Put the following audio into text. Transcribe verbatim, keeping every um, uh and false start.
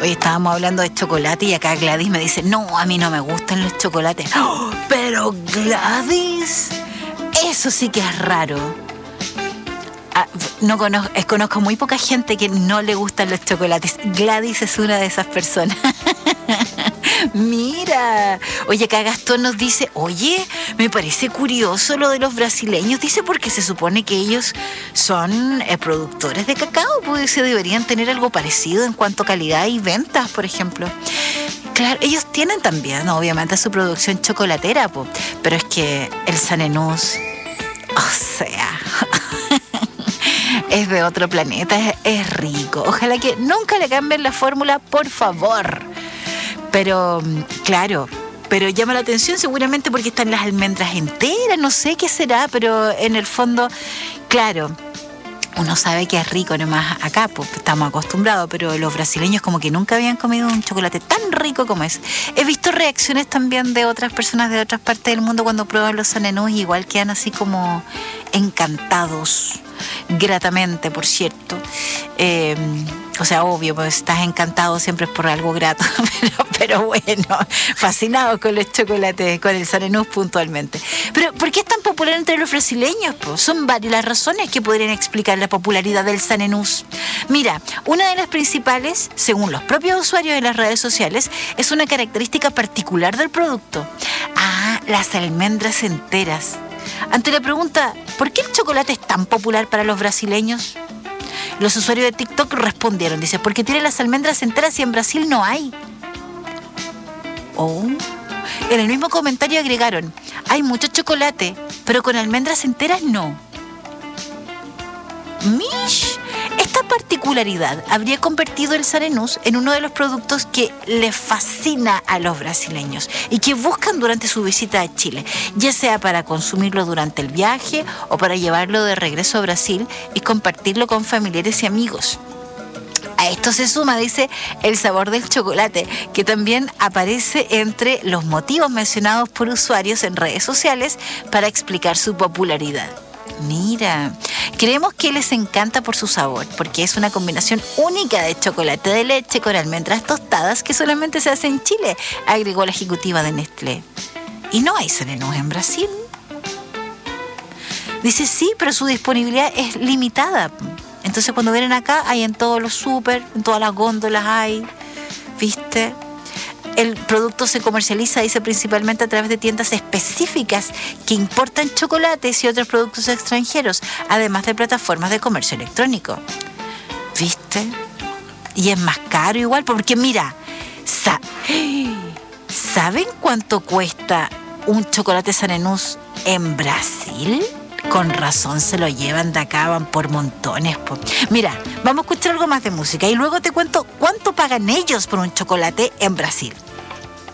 Hoy estábamos hablando de chocolate y acá Gladys me dice, no, a mí no me gustan los chocolates. ¡Oh! Pero Gladys, eso sí que es raro. Ah, no conozco, conozco muy poca gente que no le gustan los chocolates. Gladys es una de esas personas. Mira, oye, acá Gastón nos dice, oye, me parece curioso lo de los brasileños, dice, porque se supone que ellos son eh, productores de cacao, pues se deberían tener algo parecido en cuanto a calidad y ventas, por ejemplo. Claro, ellos tienen también, obviamente, su producción chocolatera, pues, pero es que el Sanenús, o sea... es de otro planeta, es, es rico. Ojalá que nunca le cambien la fórmula, por favor. Pero, claro, pero llama la atención seguramente porque están las almendras enteras, no sé qué será, pero en el fondo, claro, uno sabe que es rico nomás acá, pues estamos acostumbrados, pero los brasileños como que nunca habían comido un chocolate tan rico como es. He visto reacciones también de otras personas de otras partes del mundo cuando prueban los Sanenús, igual quedan así como encantados, gratamente, por cierto. Eh, o sea, obvio, pues estás encantado siempre es por algo grato, pero, pero bueno, fascinados con los chocolates, con el Sanenús puntualmente. Pero, ¿por qué es tan popular entre los brasileños? Pues son varias las razones que podrían explicar la popularidad del Sanenús. Mira, una de las principales, según los propios usuarios de las redes sociales, es una característica particular del producto. Ah, las almendras enteras. Ante la pregunta, ¿por qué el chocolate es tan popular para los brasileños? Los usuarios de TikTok respondieron, dice, porque tiene las almendras enteras y en Brasil no hay. Oh, en el mismo comentario agregaron, hay mucho chocolate, pero con almendras enteras no. Mish, esta particularidad habría convertido el Sanenús en uno de los productos que les fascina a los brasileños y que buscan durante su visita a Chile, ya sea para consumirlo durante el viaje o para llevarlo de regreso a Brasil y compartirlo con familiares y amigos. A esto se suma, dice, el sabor del chocolate, que también aparece entre los motivos mencionados por usuarios en redes sociales para explicar su popularidad. Mira, creemos que les encanta por su sabor, porque es una combinación única de chocolate de leche con almendras tostadas que solamente se hace en Chile, agregó la ejecutiva de Nestlé. Y no hay Sanenús en Brasil. Dice, sí, pero su disponibilidad es limitada. Entonces cuando vienen acá hay en todos los súper, en todas las góndolas hay, ¿viste? El producto se comercializa, dice, principalmente a través de tiendas específicas que importan chocolates y otros productos extranjeros, además de plataformas de comercio electrónico. ¿Viste? Y es más caro igual, porque mira, sa- ¿saben cuánto cuesta un chocolate Sanenús en Brasil? Con razón se lo llevan de acá, van por montones. Po. Mira, vamos a escuchar algo más de música y luego te cuento cuánto pagan ellos por un chocolate en Brasil.